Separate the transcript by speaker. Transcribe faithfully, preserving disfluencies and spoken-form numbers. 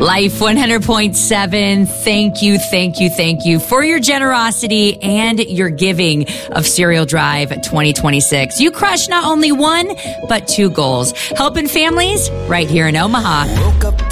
Speaker 1: Life one hundred point seven. Thank you, thank you, thank you for your generosity and your giving of Cereal Drive twenty twenty-six. You crushed not only one, but two goals. Helping families right here in Omaha.